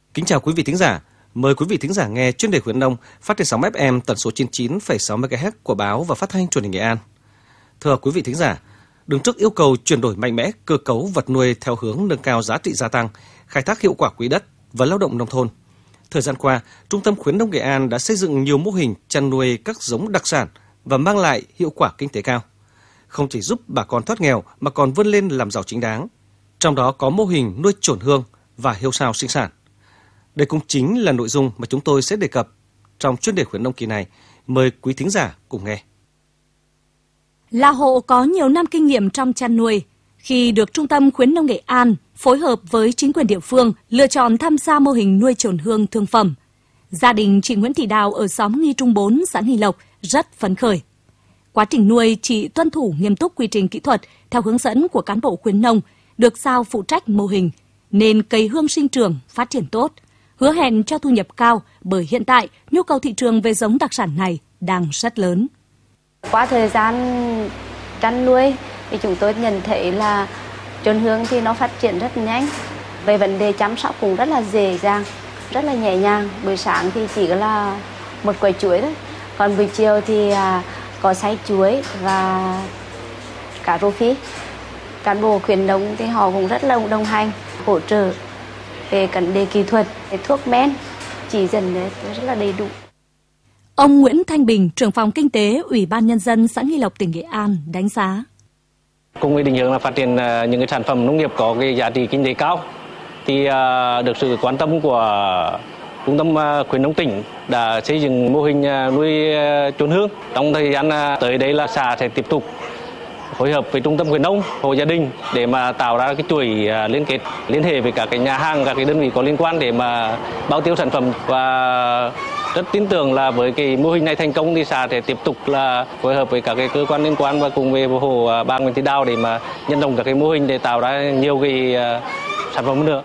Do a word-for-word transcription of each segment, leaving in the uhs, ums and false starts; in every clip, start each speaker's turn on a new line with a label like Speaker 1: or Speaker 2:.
Speaker 1: Kính chào quý vị thính giả. Mời quý vị thính giả nghe chuyên đề khuyến nông phát trên sóng ép em tần số chín mươi chín phẩy sáu mê ga héc của báo và phát thanh truyền hình Nghệ An. Thưa quý vị thính giả, đứng trước yêu cầu chuyển đổi mạnh mẽ cơ cấu vật nuôi theo hướng nâng cao giá trị gia tăng, khai thác hiệu quả quỹ đất và lao động nông thôn, thời gian qua, Trung tâm khuyến nông Nghệ An đã xây dựng nhiều mô hình chăn nuôi các giống đặc sản và mang lại hiệu quả kinh tế cao. Không chỉ giúp bà con thoát nghèo mà còn vươn lên làm giàu chính đáng. Trong đó có mô hình nuôi chồn hương và hiêu sao sinh sản. Đây cũng chính là nội dung mà chúng tôi sẽ đề cập trong chuyên đề khuyến nông kỳ này. Mời quý thính giả cùng nghe.
Speaker 2: Là hộ có nhiều năm kinh nghiệm trong chăn nuôi, khi được Trung tâm khuyến nông Nghệ An phối hợp với chính quyền địa phương lựa chọn tham gia mô hình nuôi chồn hương thương phẩm, gia đình chị Nguyễn Thị Đào ở xóm Nghi Trung bốn, xã Nghi Lộc rất phấn khởi. Quá trình nuôi, chị tuân thủ nghiêm túc quy trình kỹ thuật theo hướng dẫn của cán bộ khuyến nông, được giao phụ trách mô hình, nên cây hương sinh trưởng, phát triển tốt, hứa hẹn cho thu nhập cao bởi hiện tại nhu cầu thị trường về giống đặc sản này đang rất lớn.
Speaker 3: Qua thời gian chăn nuôi thì chúng tôi nhận thấy là chồn hương thì nó phát triển rất nhanh. Về vấn đề chăm sóc cũng rất là dễ dàng, rất là nhẹ nhàng. Buổi sáng thì chỉ là một quả chuối thôi, còn buổi chiều thì có xay chuối và cả rô phi. Cán bộ khuyến nông thì họ cũng rất là đồng hành, hỗ trợ về vấn đề kỹ thuật, về thuốc men, chỉ dẫn rất là đầy đủ.
Speaker 2: Ông Nguyễn Thanh Bình, trưởng phòng kinh tế Ủy ban Nhân dân xã Nghi Lộc, tỉnh Nghệ An đánh giá.
Speaker 4: Cùng với định hướng là phát triển những cái sản phẩm nông nghiệp có cái giá trị kinh tế cao, thì được sự quan tâm của Trung tâm khuyến nông tỉnh đã xây dựng mô hình nuôi chồn hương. Trong thời gian tới đây là xã sẽ tiếp tục phối hợp với Trung tâm khuyến nông, hộ gia đình để mà tạo ra cái chuỗi liên kết, liên hệ với các cái nhà hàng, các cái đơn vị có liên quan để mà bao tiêu sản phẩm. Và rất tin tưởng là với cái mô hình này thành công thì xã sẽ tiếp tục là phối hợp với các cái cơ quan liên quan và cùng với hộ bà Nguyễn Thị Đào để mà nhân rộng các cái mô hình để tạo ra nhiều cái sản phẩm nữa.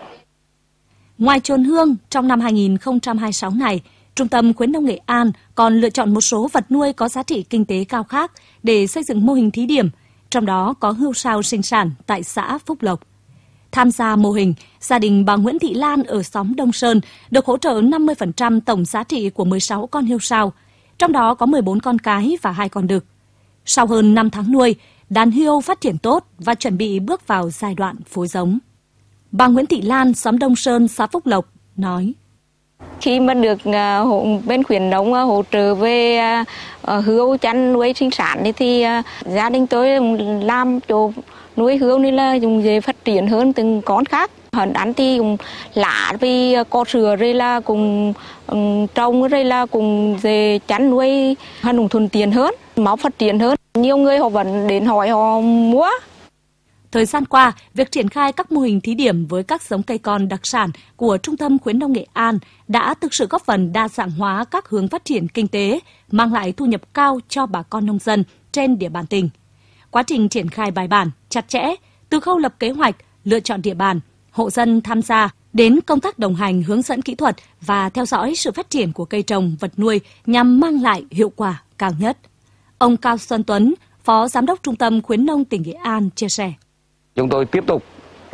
Speaker 2: Ngoài chồn hương, trong năm hai nghìn không trăm hai mươi sáu này, Trung tâm khuyến nông Nghệ An còn lựa chọn một số vật nuôi có giá trị kinh tế cao khác để xây dựng mô hình thí điểm, trong đó có hươu sao sinh sản tại xã Phúc Lộc. Tham gia mô hình, gia đình bà Nguyễn Thị Lan ở xóm Đông Sơn được hỗ trợ năm mươi phần trăm tổng giá trị của mười sáu con hươu sao, trong đó có mười bốn con cái và hai con đực. Sau hơn năm tháng nuôi, đàn hươu phát triển tốt và chuẩn bị bước vào giai đoạn phối giống. Bà Nguyễn Thị Lan, xóm Đông Sơn, xã Phúc Lộc nói:
Speaker 3: Khi mà được bên khuyến nông hỗ trợ về hươu chăn nuôi sinh sản thì gia đình tôi làm chỗ nuôi hươu nên là dùng dễ phát triển hơn từng con khác. Hòn ăn thì cũng lạ vì có sữa rồi là cùng trồng rồi là cùng dễ chăn nuôi hơn cũng thuận tiện hơn, máu phát triển hơn. Nhiều người họ vẫn đến hỏi họ mua.
Speaker 2: Thời gian qua, việc triển khai các mô hình thí điểm với các giống cây con đặc sản của Trung tâm khuyến nông Nghệ An đã thực sự góp phần đa dạng hóa các hướng phát triển kinh tế, mang lại thu nhập cao cho bà con nông dân trên địa bàn tỉnh. Quá trình triển khai bài bản, chặt chẽ, từ khâu lập kế hoạch, lựa chọn địa bàn, hộ dân tham gia, đến công tác đồng hành hướng dẫn kỹ thuật và theo dõi sự phát triển của cây trồng, vật nuôi nhằm mang lại hiệu quả cao nhất. Ông Cao Xuân Tuấn, Phó Giám đốc Trung tâm khuyến nông tỉnh Nghệ An chia sẻ.
Speaker 5: Chúng tôi tiếp tục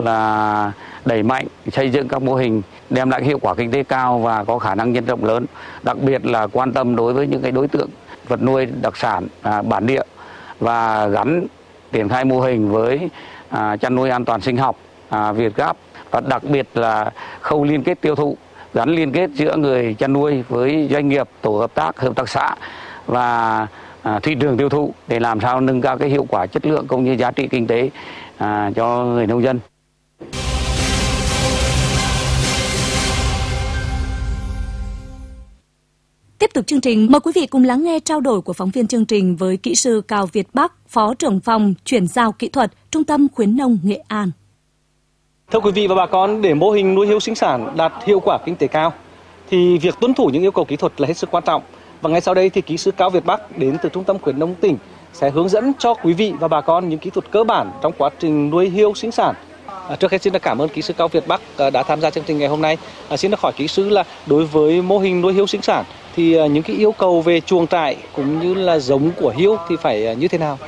Speaker 5: là đẩy mạnh xây dựng các mô hình đem lại hiệu quả kinh tế cao và có khả năng nhân rộng lớn, đặc biệt là quan tâm đối với những cái đối tượng vật nuôi đặc sản à, bản địa và gắn triển khai mô hình với à, chăn nuôi an toàn sinh học, à, Việt Gáp, và đặc biệt là khâu liên kết tiêu thụ, gắn liên kết giữa người chăn nuôi với doanh nghiệp, tổ hợp tác, hợp tác xã và à, thị trường tiêu thụ để làm sao nâng cao cái hiệu quả chất lượng cũng như giá trị kinh tế à, cho người nông dân.
Speaker 2: Tiếp tục chương trình, mời quý vị cùng lắng nghe trao đổi của phóng viên chương trình với kỹ sư Cao Việt Bắc, Phó trưởng phòng chuyển giao kỹ thuật Trung tâm khuyến nông Nghệ An.
Speaker 1: Thưa quý vị và bà con, để mô hình nuôi hươu sinh sản đạt hiệu quả kinh tế cao thì việc tuân thủ những yêu cầu kỹ thuật là hết sức quan trọng. Và ngay sau đây thì kỹ sư Cao Việt Bắc đến từ Trung tâm khuyến nông tỉnh sẽ hướng dẫn cho quý vị và bà con những kỹ thuật cơ bản trong quá trình nuôi hươu sinh sản. À, trước hết xin được cảm ơn kỹ sư Cao Việt Bắc à, đã tham gia chương trình ngày hôm nay. À, xin được hỏi kỹ sư là đối với mô hình nuôi hươu sinh sản thì à, những cái yêu cầu về chuồng trại cũng như là giống của hươu thì phải à, như thế nào?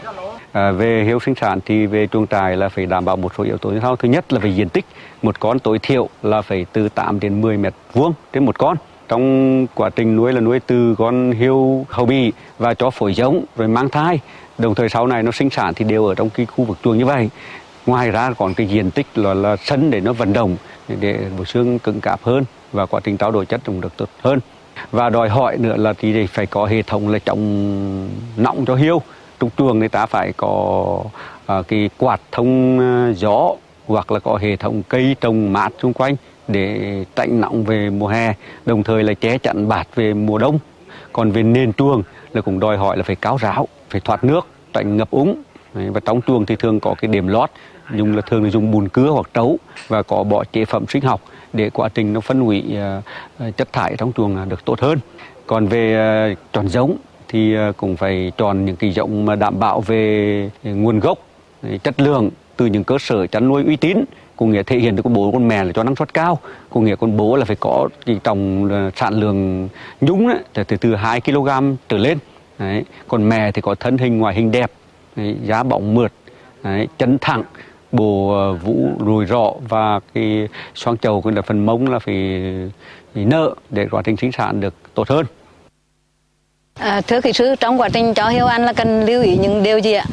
Speaker 5: À, về hiếu sinh sản thì về chuồng trại là phải đảm bảo một số yếu tố như sau. Thứ nhất là về diện tích, một con tối thiểu là phải từ tám đến mười mét vuông trên một con. Trong quá trình nuôi là nuôi từ con hiêu hậu bì và cho phối giống rồi mang thai, đồng thời sau này nó sinh sản thì đều ở trong cái khu vực chuồng như vậy. Ngoài ra còn cái diện tích là, là sân để nó vận động, để bộ xương cứng cáp hơn và quá trình trao đổi chất cũng được tốt hơn. Và đòi hỏi nữa là thì phải có hệ thống là chống nóng cho hiêu. Trong chuồng người ta phải có uh, cái quạt thông uh, gió hoặc là có hệ thống cây trồng mát xung quanh để tránh nóng về mùa hè, đồng thời là che chắn bạt về mùa đông. Còn về nền chuồng là cũng đòi hỏi là phải cao ráo, phải thoát nước, tránh ngập úng. Và trong chuồng thì thường có cái điểm lót, dùng là thường là dùng bùn cứa hoặc trấu và có bỏ chế phẩm sinh học để quá trình nó phân hủy uh, chất thải trong chuồng được tốt hơn. Còn về uh, chọn giống thì uh, cũng phải chọn những cái giống mà đảm bảo về nguồn gốc, chất lượng từ những cơ sở chăn nuôi uy tín, cũng nghĩa thể hiện được con bố con mẹ là cho năng suất cao, cũng nghĩa con bố là phải có cái tổng sản lượng nhúng đấy, từ từ hai ki lô gam trở lên. Đấy. Còn mẹ thì có thân hình ngoại hình đẹp, đấy, giá bóng mượt, đấy, chân thẳng, bộ vũ rùi rọ và cái xoang chầu cũng là phần mông là phải, phải nợ để quá trình sinh sản được tốt hơn.
Speaker 6: À, thưa kỹ sư, trong quá trình cho hiêu ăn là cần lưu ý những điều gì ạ?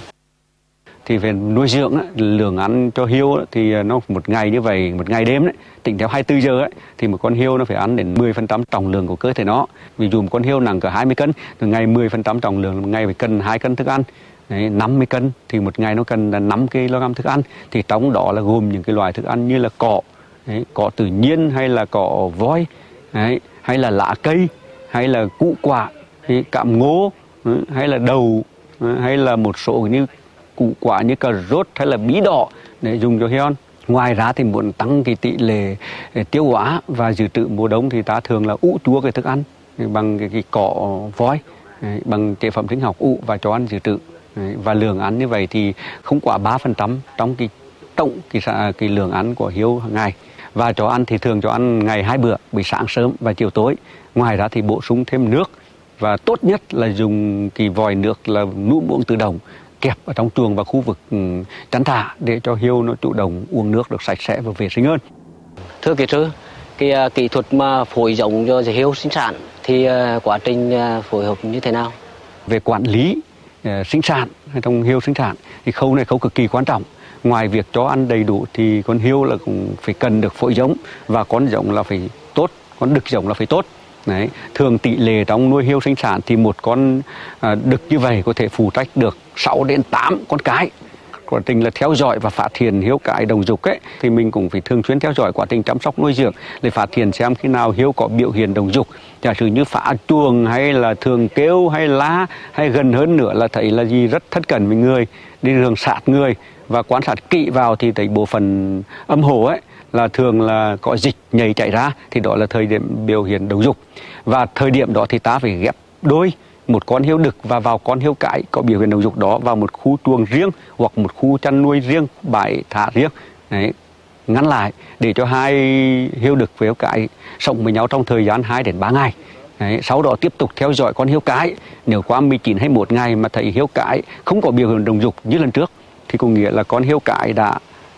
Speaker 5: Thì về nuôi dưỡng lượng ăn cho hiêu thì nó một ngày như vậy, một ngày đêm đấy, tính theo hai mươi tư giờ ấy, thì một con hiêu nó phải ăn đến mười phần trăm trọng lượng của cơ thể nó. Ví dụ một con hiêu nặng cỡ hai mươi cân, từ ngày mười phần trăm trọng lượng, một ngày phải cần hai cân thức ăn. Đấy, năm mươi cân thì một ngày nó cần là năm ki lô gam thức ăn. Thì trong đó là gồm những cái loại thức ăn như là cỏ, đấy, cỏ tự nhiên hay là cỏ voi, đấy, hay là lá cây, hay là củ quả, hay cạm ngô, đấy, hay là đậu, đấy, hay là một số như củ quả như cà rốt hay là bí đỏ để dùng cho heo. Ngoài ra thì muốn tăng cái tỷ lệ tiêu hóa và dự trữ mùa đông thì ta thường là ủ chua cái thức ăn bằng cái, cái cỏ voi, bằng chế phẩm sinh học ủ và cho ăn dự trữ. Và lượng ăn như vậy thì không quá ba phần trăm trong cái tổng cái, cái lượng ăn của hiêu hàng ngày. Và cho ăn thì thường cho ăn ngày hai bữa, buổi sáng sớm và chiều tối. Ngoài ra thì bổ sung thêm nước, và tốt nhất là dùng cái vòi nước là nuốt uống tự động kẹp ở trong chuồng và khu vực chăn thả để cho hiêu nó chủ động uống nước được sạch sẽ và vệ sinh hơn.
Speaker 4: Thưa kỹ sư, cái uh, kỹ thuật mà phối giống cho hiêu sinh sản thì uh, quá trình uh, phối hợp như thế nào?
Speaker 5: Về quản lý uh, sinh sản trong hiêu sinh sản thì khâu này khâu cực kỳ quan trọng. Ngoài việc cho ăn đầy đủ thì con hiêu là cũng phải cần được phối giống, và con giống là phải tốt, con đực giống là phải tốt. Đấy, thường tỷ lệ trong nuôi hiêu sinh sản thì một con à, đực như vậy có thể phụ trách được sáu đến tám con cái. Quá trình là theo dõi và phát hiện hiêu cái đồng dục ấy, thì mình cũng phải thường xuyên theo dõi quá trình chăm sóc nuôi dưỡng để phát hiện xem khi nào hiêu có biểu hiện đồng dục, giả sử như phá chuồng hay là thường kêu hay la, hay gần hơn nữa là thấy là gì rất thất cẩn với người, đi đường sát người, và quan sát kỹ vào thì thấy bộ phận âm hộ ấy là thường là có dịch nhầy chảy ra, thì đó là thời điểm biểu hiện đồng dục. Và thời điểm đó thì ta phải ghép đôi một con hiêu đực và vào con hiêu cái có biểu hiện đồng dục đó vào một khu chuồng riêng hoặc một khu chăn nuôi riêng, bãi thả riêng. Đấy, ngăn lại để cho hai hiêu đực và hiêu cái sống với nhau trong thời gian hai đến ba ngày. Đấy, sau đó tiếp tục theo dõi con hiêu cái. Nếu qua mười chín hay một ngày mà thấy hiêu cái không có biểu hiện đồng dục như lần trước thì có nghĩa là con hiêu cái đã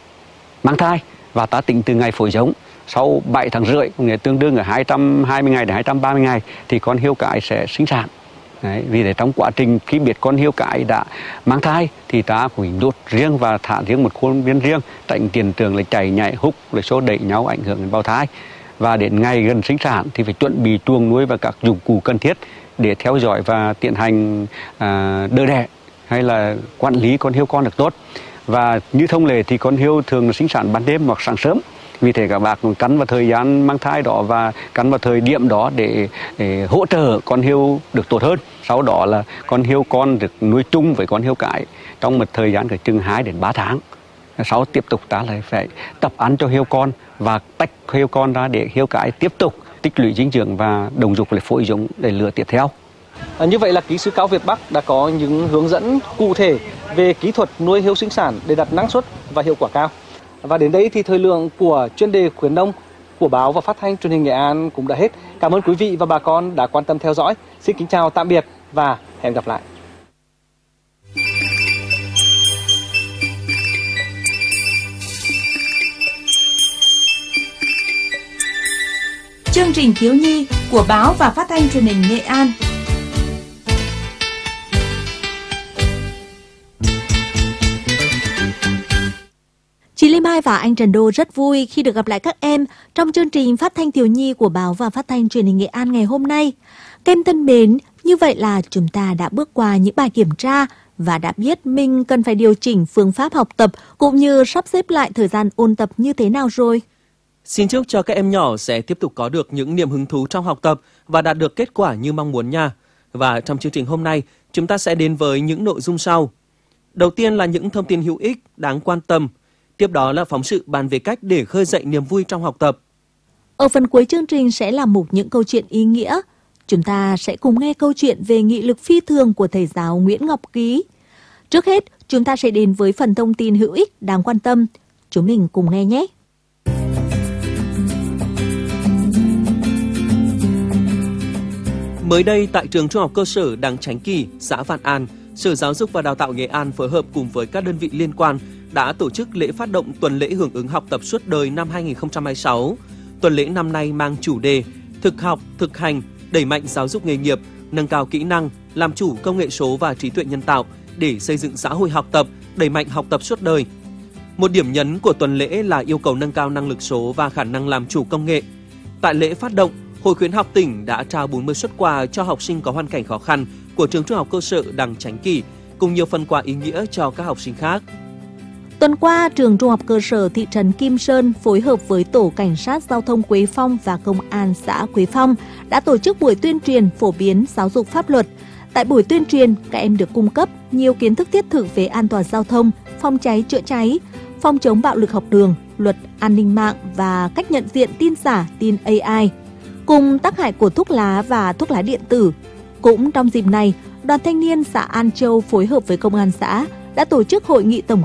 Speaker 5: mang thai, và ta tính từ ngày phối giống. Sau bảy tháng rưỡi, nghĩa tương đương ở hai trăm hai mươi ngày đến hai trăm ba mươi ngày thì con hiêu cái sẽ sinh sản. Đấy, vì thế trong quá trình khi biết con hiêu cái đã mang thai thì ta cũng đốt riêng và thả riêng một khuôn viên riêng, tránh tiền trường là chạy nhảy húc rồi xô đẩy nhau ảnh hưởng đến bào thai. Và đến ngày gần sinh sản thì phải chuẩn bị chuồng nuôi và các dụng cụ cần thiết để theo dõi và tiến hành à, đỡ đẻ hay là quản lý con hiêu con được tốt. Và như thông lệ thì con hiêu thường sinh sản ban đêm hoặc sáng sớm. Vì thế các bác cắn vào thời gian mang thai đó và cắn vào thời điểm đó để, để hỗ trợ con hiêu được tốt hơn. Sau đó là con hiêu con được nuôi chung với con hiêu cái trong một thời gian chừng hai đến ba tháng. Sau tiếp tục ta lại phải tập ăn cho hiêu con và tách hiêu con ra để hiêu cái tiếp tục tích lũy dinh dưỡng và đồng dục để phối giống để lứa tiếp theo.
Speaker 1: À, như vậy là kỹ sư Cao Việt Bắc đã có những hướng dẫn cụ thể về kỹ thuật nuôi hiêu sinh sản để đạt năng suất và hiệu quả cao. Và đến đây thì thời lượng của chuyên đề khuyến nông của báo và phát thanh truyền hình Nghệ An cũng đã hết. Cảm ơn quý vị và bà con đã quan tâm theo dõi. Xin kính chào tạm biệt và hẹn gặp lại.
Speaker 7: chương trình thiếu nhi của Báo và Phát thanh Truyền hình Nghệ An.
Speaker 2: Chị Lê Mai và anh Trần Đô rất vui khi được gặp lại các em trong chương trình phát thanh thiếu nhi của Báo và Phát thanh Truyền hình Nghệ An ngày hôm nay. Các em thân mến, như vậy là chúng ta đã bước qua những bài kiểm tra và đã biết mình cần phải điều chỉnh phương pháp học tập cũng như sắp xếp lại thời gian ôn tập như thế nào rồi.
Speaker 8: Xin chúc cho các em nhỏ sẽ tiếp tục có được những niềm hứng thú trong học tập và đạt được kết quả như mong muốn nha. Và trong chương trình hôm nay, chúng ta sẽ đến với những nội dung sau. Đầu tiên là những thông tin hữu ích, đáng quan tâm. Tiếp đó là phóng sự bàn về cách để khơi dậy niềm vui trong học tập.
Speaker 2: Ở phần cuối chương trình sẽ là mục những câu chuyện ý nghĩa. Chúng ta sẽ cùng nghe câu chuyện về nghị lực phi thường của thầy giáo Nguyễn Ngọc Ký. Trước hết, chúng ta sẽ đến với phần thông tin hữu ích đáng quan tâm. Chúng mình cùng nghe nhé.
Speaker 8: Mới đây tại trường Trung học cơ sở Đằng Chánh Kỳ, xã Vạn An, Sở Giáo dục và Đào tạo Nghệ An phối hợp cùng với các đơn vị liên quan đã tổ chức lễ phát động tuần lễ hưởng ứng học tập suốt đời năm hai nghìn không trăm hai mươi sáu. Tuần lễ năm nay mang chủ đề thực học, thực hành, đẩy mạnh giáo dục nghề nghiệp, nâng cao kỹ năng, làm chủ công nghệ số và trí tuệ nhân tạo để xây dựng xã hội học tập, đẩy mạnh học tập suốt đời. Một điểm nhấn của tuần lễ là yêu cầu nâng cao năng lực số và khả năng làm chủ công nghệ. Tại lễ phát động, Hội khuyến học tỉnh đã trao bốn mươi suất quà cho học sinh có hoàn cảnh khó khăn của trường Trung học cơ sở Đằng Chánh Kỳ, cùng nhiều phần quà ý nghĩa cho các học sinh khác.
Speaker 2: Tuần qua, trường Trung học cơ sở thị trấn Kim Sơn phối hợp với Tổ Cảnh sát Giao thông Quế Phong và Công an xã Quế Phong đã tổ chức buổi tuyên truyền phổ biến giáo dục pháp luật. Tại buổi tuyên truyền, các em được cung cấp nhiều kiến thức thiết thực về an toàn giao thông, phòng cháy chữa cháy, phòng chống bạo lực học đường, luật an ninh mạng và cách nhận diện tin giả, tin a i, cùng tác hại của thuốc lá và thuốc lá điện tử. Cũng trong dịp này, Đoàn Thanh niên xã An Châu phối hợp với Công an xã đã tổ chức hội nghị tổng